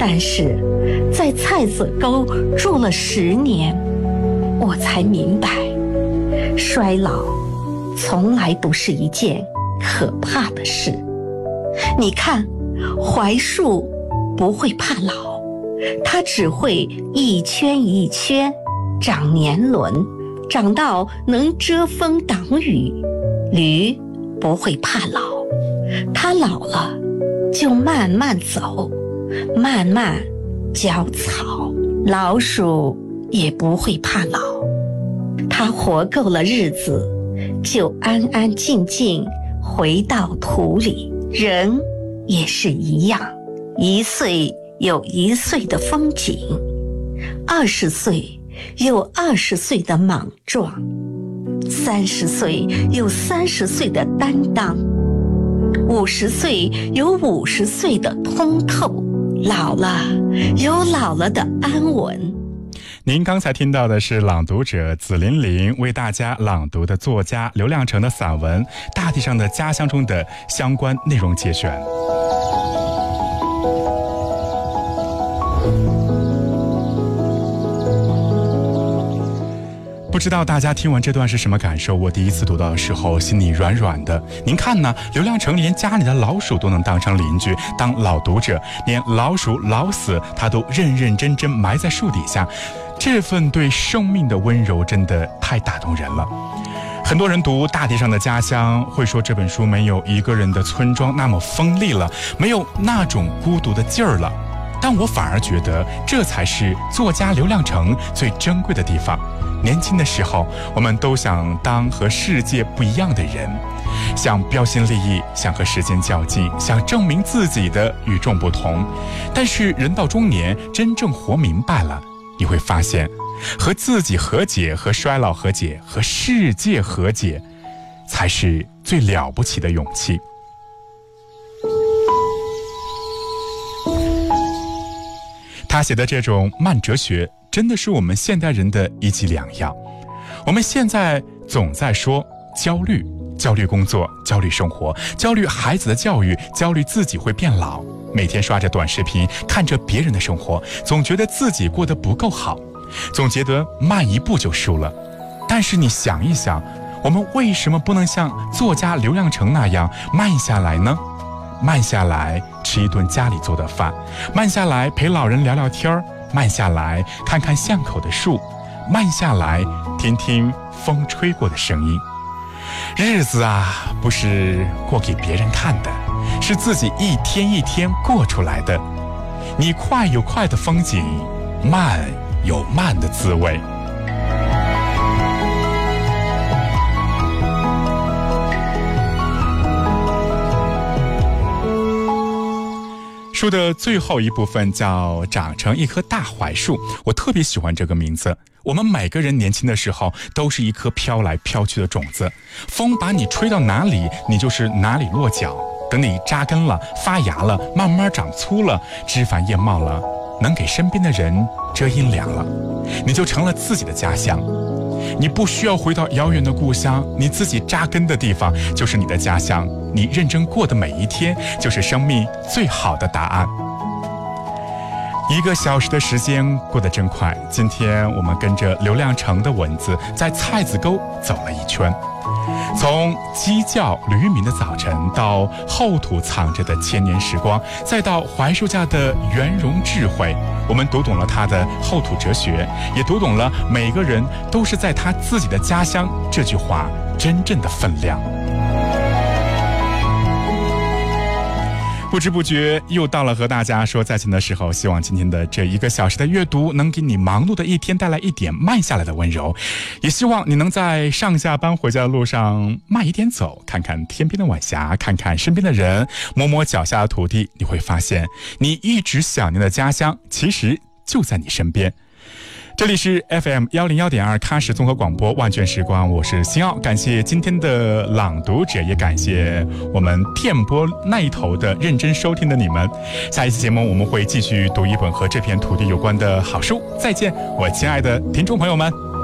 但是在菜子沟住了10年，我才明白，衰老从来不是一件可怕的事。你看，槐树不会怕老，它只会一圈一圈长年轮，长到能遮风挡雨。驴不会怕老，它老了就慢慢走，慢慢嚼草。老鼠也不会怕老，它活够了日子，就安安静静回到土里。人也是一样，1岁有1岁的风景，20岁有20岁的莽撞，30岁有30岁的担当，50岁有50岁的通透，老了有老了的安稳。 您刚才听到的是朗读者紫玲玲为大家朗读的作家刘亮程的散文《大地上的家乡》中的相关内容节选。不知道大家听完这段是什么感受？我第一次读到的时候心里软软的。您看呢，刘亮程连家里的老鼠都能当成邻居，当老读者，连老鼠老死他都认认真真埋在树底下，这份对生命的温柔真的太打动人了。很多人读《大地上的家乡》会说这本书没有一个人的村庄那么锋利了，没有那种孤独的劲儿了，但我反而觉得这才是作家刘亮程最珍贵的地方。年轻的时候，我们都想当和世界不一样的人，想标新立异，想和时间较劲，想证明自己的与众不同。但是人到中年，真正活明白了，你会发现，和自己和解，和衰老和解，和世界和解，才是最了不起的勇气。他写的这种慢哲学，真的是我们现代人的一剂良药。我们现在总在说焦虑，焦虑工作，焦虑生活，焦虑孩子的教育，焦虑自己会变老，每天刷着短视频，看着别人的生活，总觉得自己过得不够好，总觉得慢一步就输了。但是你想一想，我们为什么不能像作家刘亮程那样慢下来呢？慢下来吃一顿家里做的饭，慢下来陪老人聊聊天，慢下来看看巷口的树，慢下来听听风吹过的声音。日子啊，不是过给别人看的，是自己一天一天过出来的。你快有快的风景，慢有慢的滋味。书的最后一部分叫长成一棵大槐树，我特别喜欢这个名字。我们每个人年轻的时候都是一颗飘来飘去的种子，风把你吹到哪里，你就是哪里落脚。等你扎根了，发芽了，慢慢长粗了，枝繁叶茂了，能给身边的人遮阴凉了，你就成了自己的家乡。你不需要回到遥远的故乡，你自己扎根的地方就是你的家乡。你认真过的每一天，就是生命最好的答案。1个小时的时间过得真快，今天我们跟着刘亮程的文字，在菜子沟走了一圈，从鸡叫驴鸣的早晨，到后土藏着的千年时光，再到槐树下的圆融智慧，我们读懂了他的后土哲学，也读懂了每个人都是在他自己的家乡这句话真正的分量。不知不觉又到了和大家说再见的时候，希望今天的这1个小时的阅读能给你忙碌的一天带来一点慢下来的温柔，也希望你能在上下班回家的路上慢一点走，看看天边的晚霞，看看身边的人，摸摸脚下的土地，你会发现你一直想念的家乡其实就在你身边。这里是 FM101.2 喀什综合广播万卷时光，我是辛奥，感谢今天的朗读者，也感谢我们电波那一头的认真收听的你们。下一期节目我们会继续读一本和这片土地有关的好书。再见，我亲爱的听众朋友们。